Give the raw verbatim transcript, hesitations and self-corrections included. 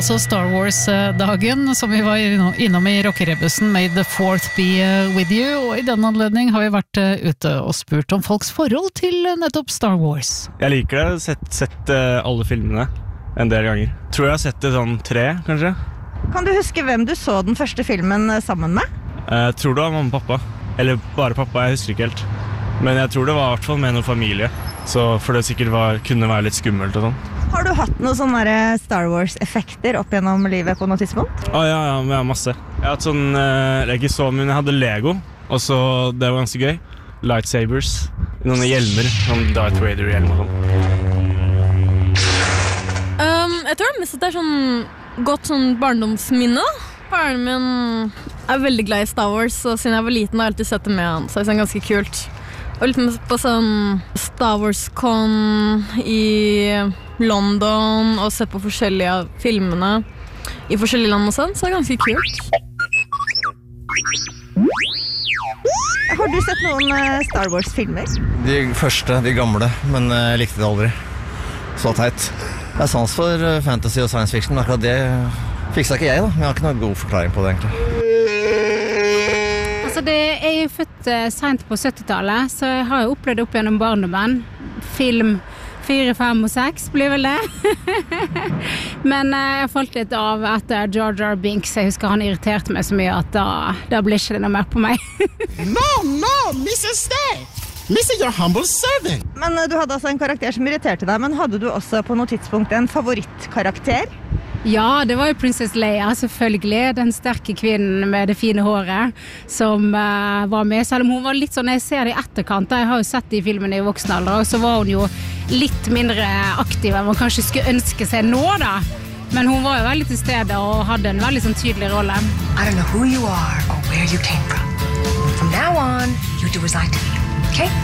altså Star Wars-dagen, som vi var innom i rockerebussen, May the fourth be with you, og i den anledning har vi vært ute og spurt om folks forhold til nettopp Star Wars. Jeg liker det, sett, sett alle filmene en del ganger. Tror jeg har sett det sånn tre, kanskje. Kan du huske hvem du så den første filmen sammen med? Jeg tror det var mamma og pappa, eller bare pappa, jeg husker ikke helt. Men jeg tror det var i hvert fall med noen familie, så for det sikkert var, kunne være litt skummelt og sånn. Har du hatt noen sånne Star Wars-effekter opp gjennom livet på noe tidspunkt? Å ja, ja, ja, masse. Jeg har hatt sånn, eh, ikke så, men jeg hadde Lego, og så, det var ganske gøy. Lightsabers, noen hjelmer, sånn Darth Vader-hjelm og sånn. Um, jeg tror det mest at det er sånn godt sånn barndomsminne. Faren min er veldig glad i Star Wars, og siden jeg var liten har jeg alltid sett det med han, så det er sånn ganske kult. Og litt med på sånn Star Wars-con i London og sett på forskjellige av filmene i forskjellige land og sånn, så det er ganske kult. Har du sett noen Star Wars-filmer? De første, de gamle, men jeg likte det aldri. Så teit. Jeg er sans for fantasy og science fiction, men akkurat det fiksa ikke jeg da, men jeg har ikke noen god forklaring på det egentlig. Altså det, jeg er født uh, sent på syttitallet, så jeg har jo opplevd opp gjennom barndommen. Film fire, fem og seks blir vel det. Men uh, jeg falt litt av etter Jar Jar Binks. Jeg husker han irriterte meg så mye at da, da ble ikke det noe mer på meg. No, no, missus Stay! Missus Your humble servant! Men uh, du hadde altså en karakter som irriterte deg, men hadde du også på noe tidspunkt en favorittkarakter? Ja, det var jo Princess Leia, selvfølgelig. Den sterke kvinnen med det fine håret som uh, var med. Selv om hun var litt sånn, jeg ser det i etterkant, jeg har jo sett de filmene i voksen alder, og så var hun jo litt mindre aktiv enn man kanskje skulle ønske seg nå da. Men hun var jo veldig til stede og hadde en veldig sånn tydelig rolle. I don't know who you are or where you came from. From now on, you do as I tell you, okay?